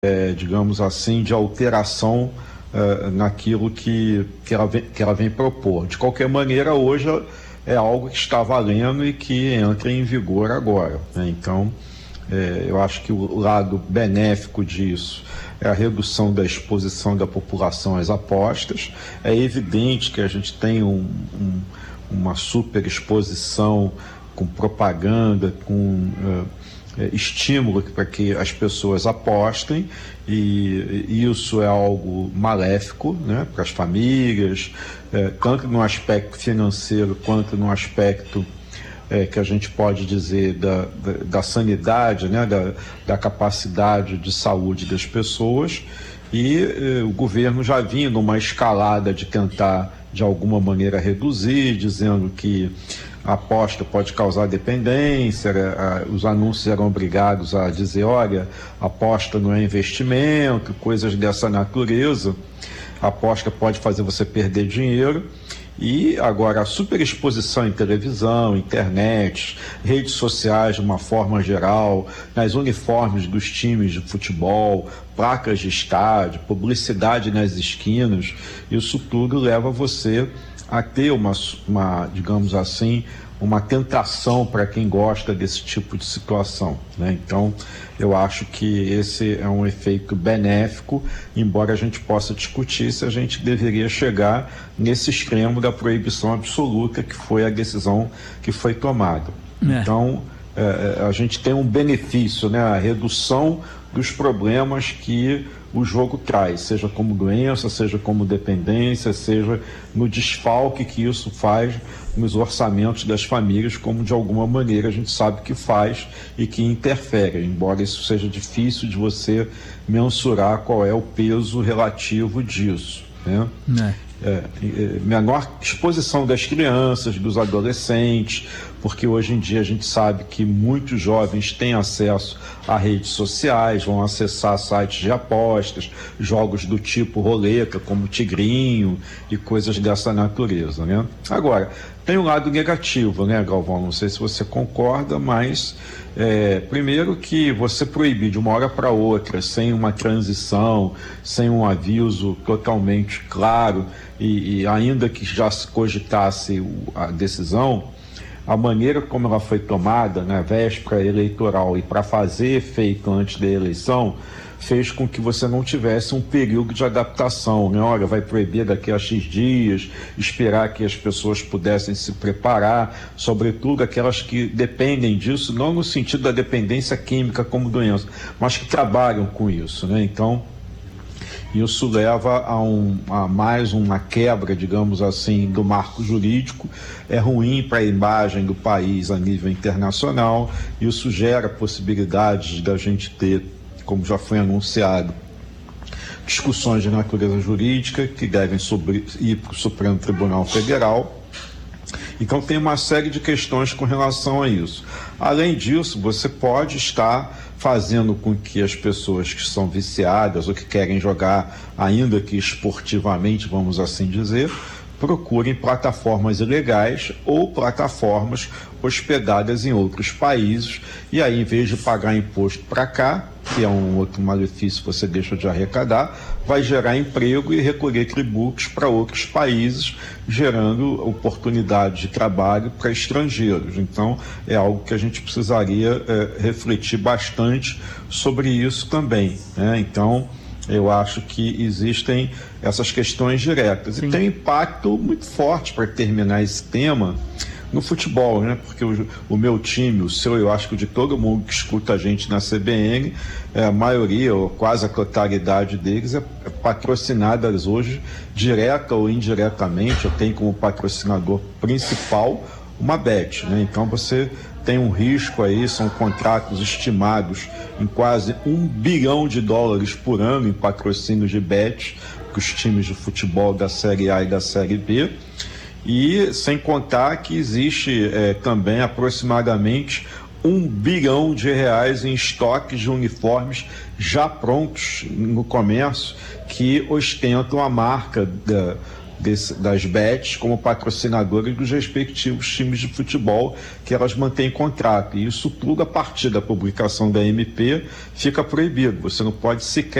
digamos assim, de alteração naquilo que ela vem propor. De qualquer maneira, hoje é algo que está valendo e que entra em vigor agora, né? Então, eu acho que o lado benéfico disso é a redução da exposição da população às apostas. É evidente que a gente tem uma superexposição com propaganda, com estímulo para que as pessoas apostem, e isso é algo maléfico, né, para as famílias, tanto no aspecto financeiro quanto no aspecto que a gente pode dizer da sanidade, né, da capacidade de saúde das pessoas. E o governo já vinha numa escalada de tentar de alguma maneira reduzir, dizendo que a aposta pode causar dependência. Os anúncios eram obrigados a dizer, olha, aposta não é investimento, coisas dessa natureza. A aposta pode fazer você perder dinheiro. E agora a superexposição em televisão, internet, redes sociais de uma forma geral, nas uniformes dos times de futebol, placas de estádio, publicidade nas esquinas, isso tudo leva você a ter uma digamos assim, uma tentação para quem gosta desse tipo de situação, né? Então, eu acho que esse é um efeito benéfico, embora a gente possa discutir se a gente deveria chegar nesse extremo da proibição absoluta, que foi a decisão que foi tomada. Então, a gente tem um benefício, né? A redução dos problemas que o jogo traz, seja como doença, seja como dependência, seja no desfalque que isso faz nos orçamentos das famílias, como de alguma maneira a gente sabe que faz e que interfere, embora isso seja difícil de você mensurar qual é o peso relativo disso, né? Menor exposição das crianças, dos adolescentes, porque hoje em dia a gente sabe que muitos jovens têm acesso a redes sociais, vão acessar sites de apostas, jogos do tipo roleta, como Tigrinho e coisas dessa natureza, né? Agora, tem um lado negativo, né, Galvão? Não sei se você concorda, mas primeiro que você proibir de uma hora para outra, sem uma transição, sem um aviso totalmente claro, e ainda que já se cogitasse a decisão, a maneira como ela foi tomada na véspera eleitoral e para fazer efeito antes da eleição, fez com que você não tivesse um período de adaptação, né? Olha, vai proibir daqui a X dias, esperar que as pessoas pudessem se preparar, sobretudo aquelas que dependem disso, não no sentido da dependência química como doença, mas que trabalham com isso, né? Então, isso leva a mais uma quebra, digamos assim, do marco jurídico. É ruim para a imagem do país a nível internacional. Isso gera possibilidades da gente ter, como já foi anunciado, discussões de natureza jurídica que devem ir para o Supremo Tribunal Federal. Então tem uma série de questões com relação a isso. Além disso, você pode estar fazendo com que as pessoas que são viciadas ou que querem jogar, ainda que esportivamente, vamos assim dizer, procurem plataformas ilegais ou plataformas hospedadas em outros países, e aí, em vez de pagar imposto para cá, que é um outro malefício que você deixa de arrecadar, vai gerar emprego e recolher tributos para outros países, gerando oportunidade de trabalho para estrangeiros. Então, é algo que a gente precisaria refletir bastante sobre isso também, né? Então, eu acho que existem essas questões diretas. Sim. E tem um impacto muito forte, para terminar esse tema, no futebol, né? Porque o meu time, o seu, eu acho que de todo mundo que escuta a gente na CBN, a maioria, ou quase a totalidade deles, é patrocinadas hoje, direta ou indiretamente. Eu tenho como patrocinador principal uma Bet, né? Então você tem um risco aí, são contratos estimados em quase $1 bilhão por ano em patrocínios de Bet, para os times de futebol da Série A e da Série B. E sem contar que existe também aproximadamente R$1 bilhão em estoques de uniformes já prontos no comércio, que ostentam a marca das bets como patrocinadoras dos respectivos times de futebol que elas mantêm contrato. E isso tudo, a partir da publicação da MP, fica proibido. Você não pode sequer